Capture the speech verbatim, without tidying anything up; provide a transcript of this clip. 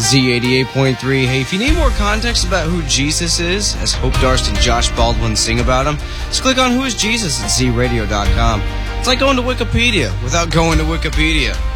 Z eighty-eight point three. Hey, if you need more context about who Jesus is, as Hope Darst and Josh Baldwin sing about him, just click on Who is Jesus at Z radio dot com. It's like going to Wikipedia without going to Wikipedia.